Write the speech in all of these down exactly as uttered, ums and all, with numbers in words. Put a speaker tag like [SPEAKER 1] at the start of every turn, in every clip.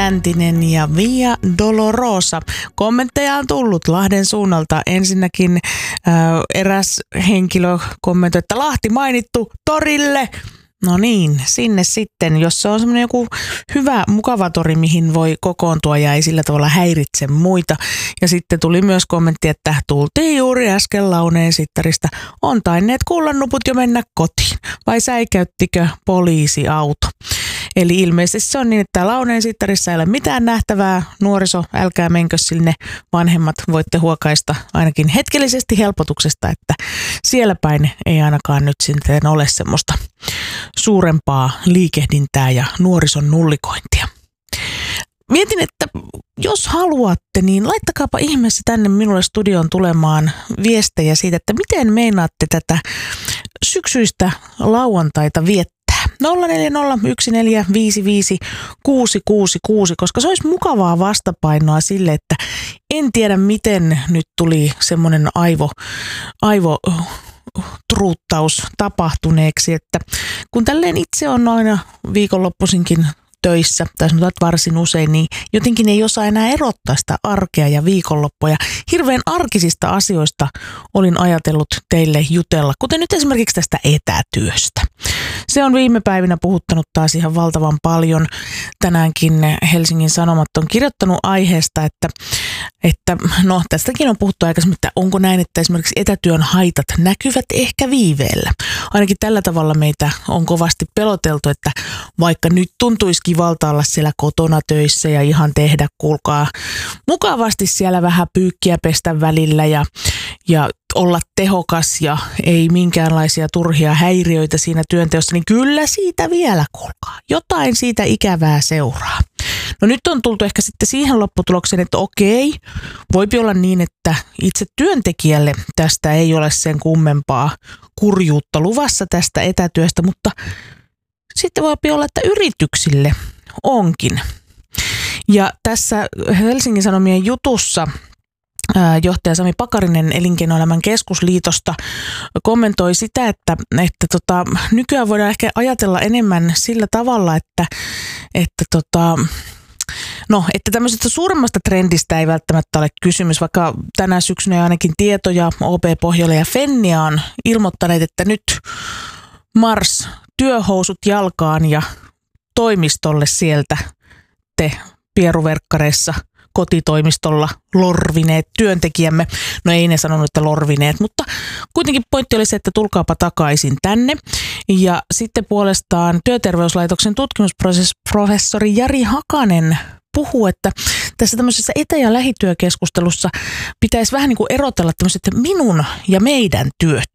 [SPEAKER 1] Jäntinen ja Via Dolorosa. Kommentteja on tullut Lahden suunnalta. Ensinnäkin äh, eräs henkilö kommentoi, että Lahti mainittu torille. No niin, sinne sitten, jos se on semmoinen joku hyvä, mukava tori, mihin voi kokoontua ja ei sillä tavalla häiritse muita. Ja sitten tuli myös kommentti, että tultiin juuri äsken Launeen Sittarista. On tainneet kullannuput jo mennä kotiin, vai säikäyttikö poliisiauto? Eli ilmeisesti se on niin, että Launeen Sittarissa ei ole mitään nähtävää. Nuoriso, älkää menkö sinne, vanhemmat voitte huokaista ainakin hetkellisesti helpotuksesta, että siellä päin ei ainakaan nyt sitten ole semmoista suurempaa liikehdintää ja nuorison nullikointia. Mietin, että jos haluatte, niin laittakaapa ihmeessä tänne minulle studioon tulemaan viestejä siitä, että miten meinaatte tätä syksyistä lauantaita viettää. nolla neljä nolla yksi neljä viisi viisi kuusi kuusi kuusi, koska se olisi mukavaa vastapainoa sille, että en tiedä miten nyt tuli semmoinen aivo, aivo truuttaus tapahtuneeksi, että kun tälleen itse on aina viikonloppuisinkin töissä, tai sanotaan varsin usein, niin jotenkin ei osaa enää erottaa sitä arkea ja viikonloppuja. Hirveän arkisista asioista olin ajatellut teille jutella, kuten nyt esimerkiksi tästä etätyöstä. Se on viime päivinä puhuttanut taas ihan valtavan paljon. Tänäänkin Helsingin Sanomat on kirjoittanut aiheesta, että, että no tästäkin on puhuttu aikaisemmin, että onko näin, että esimerkiksi etätyön haitat näkyvät ehkä viiveellä. Ainakin tällä tavalla meitä on kovasti peloteltu, että vaikka nyt tuntuisi kivalta olla siellä kotona töissä ja ihan tehdä, kuulkaa, mukavasti siellä vähän pyykkiä pestä välillä ja, ja olla tehokas ja ei minkäänlaisia turhia häiriöitä siinä työnteossa, niin kyllä siitä vielä, kuulkaa. Jotain siitä ikävää seuraa. No nyt on tultu ehkä sitten siihen lopputulokseen, että okei, voipi olla niin, että itse työntekijälle tästä ei ole sen kummempaa kurjuutta luvassa tästä etätyöstä, mutta sitten voipi olla, että yrityksille onkin. Ja tässä Helsingin Sanomien jutussa johtaja Sami Pakarinen Elinkeinoelämän keskusliitosta kommentoi sitä, että, että tota, nykyään voidaan ehkä ajatella enemmän sillä tavalla, että, että tota, no, että tämmöisestä suuremmasta trendistä ei välttämättä ole kysymys, vaikka tänä syksynä ainakin tietoja O P-Pohjola ja Fennia on ilmoittaneet, että nyt mars työhousut jalkaan ja toimistolle sieltä te pieruverkkareissa kotitoimistolla lorvineet työntekijämme. No ei ne sanonut, että lorvineet, mutta kuitenkin pointti oli se, että tulkaapa takaisin tänne. Ja sitten puolestaan Työterveyslaitoksen tutkimusprofessori Jari Hakanen puhuu, että tässä tämmöisessä etä- ja lähityökeskustelussa pitäisi vähän niin kuin erotella tämmöiset minun ja meidän työt.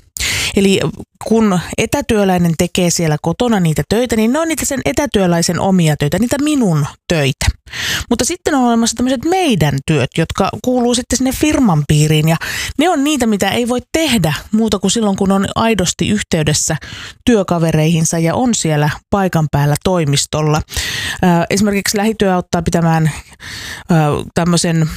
[SPEAKER 1] Eli kun etätyöläinen tekee siellä kotona niitä töitä, niin ne on niitä sen etätyöläisen omia töitä, niitä minun töitä. Mutta sitten on olemassa tämmöiset meidän työt, jotka kuuluu sitten sinne firman piiriin ja ne on niitä, mitä ei voi tehdä muuta kuin silloin, kun on aidosti yhteydessä työkavereihinsa ja on siellä paikan päällä toimistolla. Esimerkiksi lähityö auttaa pitämään tämmöisen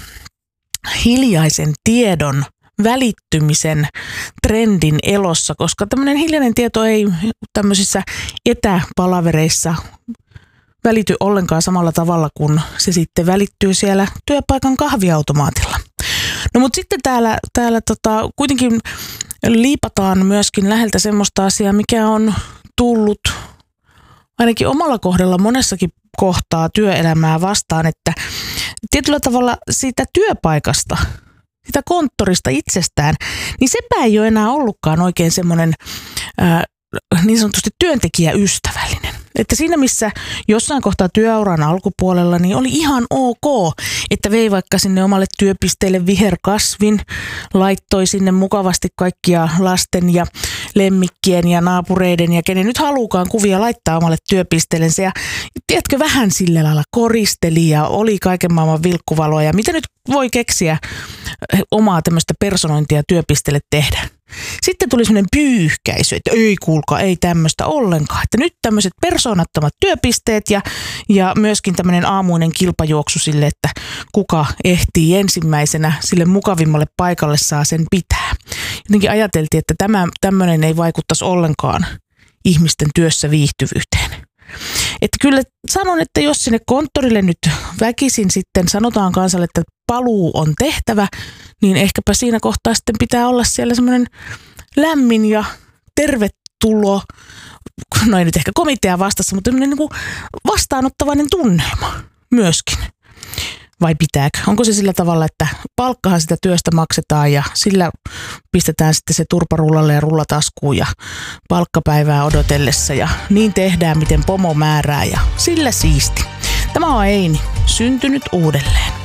[SPEAKER 1] hiljaisen tiedon välittymisen trendin elossa, koska tämmöinen hiljainen tieto ei tämmöisissä etäpalavereissa välity ollenkaan samalla tavalla, kun se sitten välittyy siellä työpaikan kahviautomaatilla. No mutta sitten täällä, täällä tota, kuitenkin liipataan myöskin läheltä semmoista asiaa, mikä on tullut ainakin omalla kohdalla monessakin kohtaa työelämää vastaan, että tietyllä tavalla siitä työpaikasta, sitä konttorista itsestään, niin sepä ei ole enää ollutkaan oikein semmoinen ää, niin sanotusti työntekijäystävällinen. Että siinä missä jossain kohtaa työuran alkupuolella, niin oli ihan ok, että vei vaikka sinne omalle työpisteelle viherkasvin, laittoi sinne mukavasti kaikkia lasten ja lemmikkien ja naapureiden ja kenen nyt haluukaan kuvia laittaa omalle työpisteellensä. Ja tiedätkö, vähän sillä lailla koristeli ja oli kaiken maailman vilkkuvaloa ja mitä nyt voi keksiä omaa tämmöistä personointia työpisteelle tehdä. Sitten tuli semmoinen pyyhkäisy, että ei kuulkaa, ei tämmöistä ollenkaan. Että nyt tämmöiset persoonattomat työpisteet ja, ja myöskin tämmöinen aamuinen kilpajuoksu sille, että kuka ehtii ensimmäisenä sille mukavimmalle paikalle saa sen pitää. Jotenkin ajateltiin, että tämä tämmöinen ei vaikuttaisi ollenkaan ihmisten työssä viihtyvyyteen. Että kyllä sanon, että jos sinne konttorille nyt väkisin sitten sanotaan kansalle, että paluu on tehtävä, niin ehkäpä siinä kohtaa sitten pitää olla siellä semmoinen lämmin ja tervetulo, no ei nyt ehkä komitea vastassa, mutta niin kuin vastaanottavainen tunnelma myöskin. Vai pitääkö? Onko se sillä tavalla, että palkkahan sitä työstä maksetaan ja sillä pistetään sitten se turparullalle ja rullataskuun ja palkkapäivää odotellessa ja niin tehdään, miten pomo määrää ja sillä siisti. Tämä on Eini, syntynyt uudelleen.